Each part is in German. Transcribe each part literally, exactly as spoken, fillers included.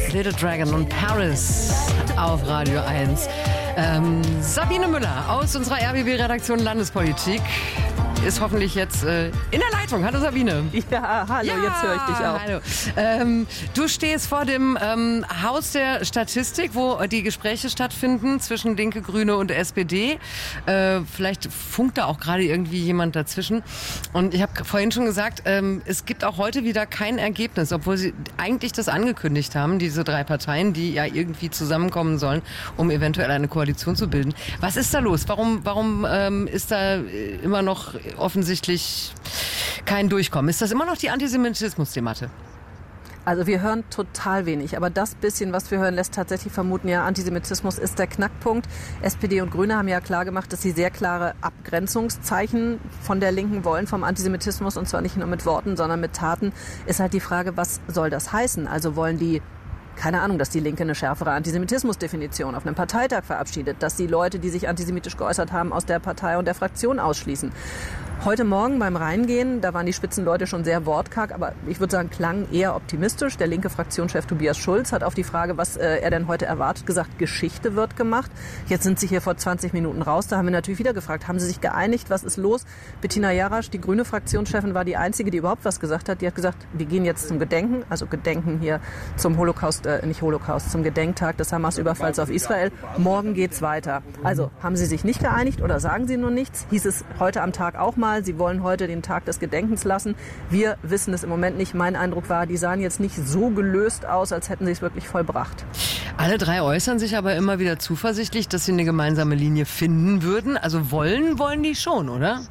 Little Dragon und Paris auf Radio eins. Ähm, Sabine Müller aus unserer R B B-Redaktion Landespolitik ist hoffentlich jetzt äh, in der Leitung. Hallo Sabine. Ja, hallo, ja, jetzt höre ich dich auch. Hallo. Ähm, du stehst vor dem ähm, Haus der Statistik, wo die Gespräche stattfinden zwischen Linke, Grüne und S P D. Äh, vielleicht funkt da auch gerade irgendwie jemand dazwischen. Und ich habe vorhin schon gesagt, ähm, es gibt auch heute wieder kein Ergebnis, obwohl sie eigentlich das angekündigt haben, diese drei Parteien, die ja irgendwie zusammenkommen sollen, um eventuell eine Koalition zu bilden. Was ist da los? Warum, warum ähm, ist da immer noch offensichtlich kein Durchkommen? Ist das immer noch die Antisemitismus-Debatte? Also wir hören total wenig, aber das bisschen, was wir hören, lässt tatsächlich vermuten, ja, Antisemitismus ist der Knackpunkt. S P D und Grüne haben ja klar gemacht, dass sie sehr klare Abgrenzungszeichen von der Linken wollen, vom Antisemitismus, und zwar nicht nur mit Worten, sondern mit Taten. Ist halt die Frage, was soll das heißen? Also wollen die, keine Ahnung, dass die Linke eine schärfere Antisemitismusdefinition auf einem Parteitag verabschiedet, dass die Leute, die sich antisemitisch geäußert haben, aus der Partei und der Fraktion ausschließen. Heute Morgen beim Reingehen, da waren die Spitzenleute schon sehr wortkarg, aber ich würde sagen, klang eher optimistisch. Der linke Fraktionschef Tobias Schulz hat auf die Frage, was äh, er denn heute erwartet, gesagt, Geschichte wird gemacht. Jetzt sind sie hier vor zwanzig Minuten raus. Da haben wir natürlich wieder gefragt, haben sie sich geeinigt, was ist los? Bettina Jarasch, die grüne Fraktionschefin, war die einzige, die überhaupt was gesagt hat. Die hat gesagt, wir gehen jetzt zum Gedenken, also Gedenken hier zum Holocaust, äh, nicht Holocaust, zum Gedenktag des Hamas-Überfalls auf Israel. Morgen geht's weiter. Also haben sie sich nicht geeinigt oder sagen sie nur nichts? Hieß es heute am Tag auch mal. Sie wollen heute den Tag des Gedenkens lassen. Wir wissen es im Moment nicht. Mein Eindruck war, die sahen jetzt nicht so gelöst aus, als hätten sie es wirklich vollbracht. Alle drei äußern sich aber immer wieder zuversichtlich, dass sie eine gemeinsame Linie finden würden. Also wollen, wollen die schon, oder?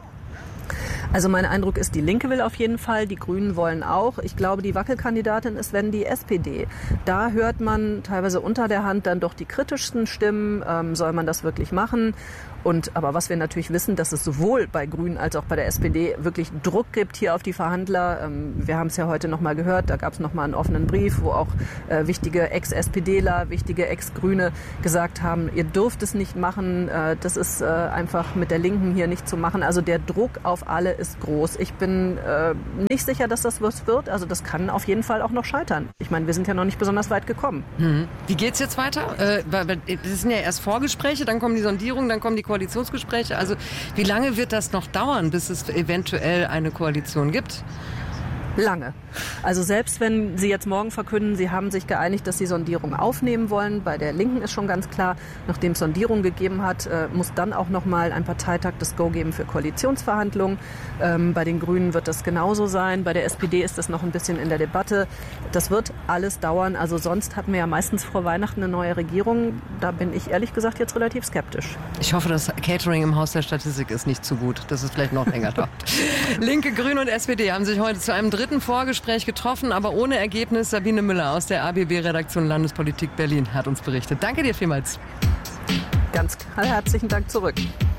Also mein Eindruck ist, die Linke will auf jeden Fall, die Grünen wollen auch. Ich glaube, die Wackelkandidatin ist, wenn die S P D. Da hört man teilweise unter der Hand dann doch die kritischsten Stimmen. Ähm, soll man das wirklich machen? Und aber was wir natürlich wissen, dass es sowohl bei Grünen als auch bei der S P D wirklich Druck gibt hier auf die Verhandler. Ähm, wir haben es ja heute noch mal gehört, da gab es noch mal einen offenen-Brief, wo auch äh, wichtige Ex-SPDler, wichtige Ex-Grüne gesagt haben, ihr dürft es nicht machen, äh, das ist äh, einfach mit der Linken hier nicht zu machen. Also der Druck auf alle ist groß. Ich bin äh, nicht sicher, dass das was wird. Also das kann auf jeden Fall auch noch scheitern. Ich meine, wir sind ja noch nicht besonders weit gekommen. Hm. Wie geht's jetzt weiter? Äh, das sind ja erst Vorgespräche, dann kommen die Sondierungen, dann kommen die Koalitionsgespräche. Also wie lange wird das noch dauern, bis es eventuell eine Koalition gibt? Lange. Also selbst wenn Sie jetzt morgen verkünden, Sie haben sich geeinigt, dass Sie Sondierung aufnehmen wollen, bei der Linken ist schon ganz klar, nachdem es Sondierung gegeben hat, äh, muss dann auch nochmal ein Parteitag das Go geben für Koalitionsverhandlungen. Ähm, bei den Grünen wird das genauso sein. Bei der S P D ist das noch ein bisschen in der Debatte. Das wird alles dauern. Also sonst hatten wir ja meistens vor Weihnachten eine neue Regierung. Da bin ich ehrlich gesagt jetzt relativ skeptisch. Ich hoffe, das Catering im Haus der Statistik ist nicht zu gut, dass es vielleicht noch länger dauert. Linke, Grüne und S P D haben sich heute zu einem dritten Vorgespräch getroffen, aber ohne Ergebnis. Sabine Müller aus der A B B-Redaktion Landespolitik Berlin hat uns berichtet. Danke dir vielmals. Ganz herzlichen Dank zurück.